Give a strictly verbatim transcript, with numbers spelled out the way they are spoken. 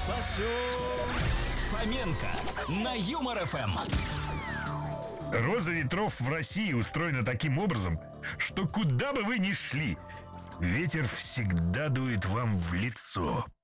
спасем. Фоменко на Юмор эф эм. Роза ветров в России устроена таким образом, что куда бы вы ни шли, ветер всегда дует вам в лицо.